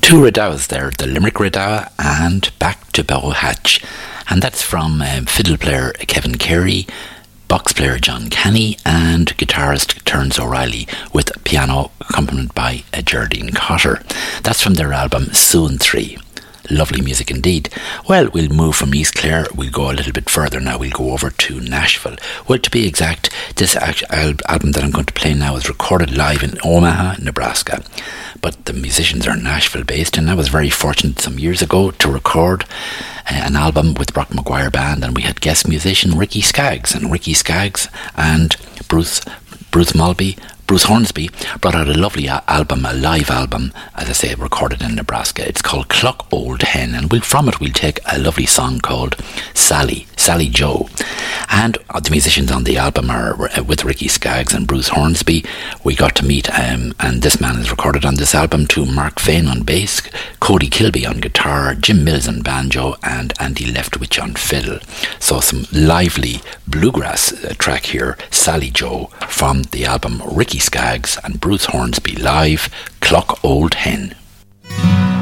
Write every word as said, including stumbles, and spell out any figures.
Two Redowas there, the Limerick Redowa and Back to Bow Hatch. And that's from um, fiddle player Kevin Carey, box player John Canny, and guitarist Terence O'Reilly, with piano accompanied by uh, Geraldine Cotter. That's from their album Soon three. Lovely music indeed. Well, we'll move from East Clare. We'll go a little bit further now. We'll go over to Nashville. Well, to be exact, this al- album that I'm going to play now is recorded live in Omaha, Nebraska. But the musicians are Nashville based, and I was very fortunate some years ago to record uh, an album with Brock Maguire Band, and we had guest musician Ricky Skaggs, and Ricky Skaggs and Bruce Bruce Mulby Bruce Hornsby brought out a lovely a- album, a live album, as I say, recorded in Nebraska. It's called Cluck Old Hen, and we'll, from it we'll take a lovely song called Sally, Sally Joe. And uh, the musicians on the album are uh, with Ricky Skaggs and Bruce Hornsby. We got to meet, um, and this man is recorded on this album too, Mark Vane on bass, Cody Kilby on guitar, Jim Mills on banjo, and Andy Leftwich on fiddle. So some lively bluegrass uh, track here, Sally Joe, from the album Ricky Skaggs and Bruce Hornsby live, Cluck Old Hen.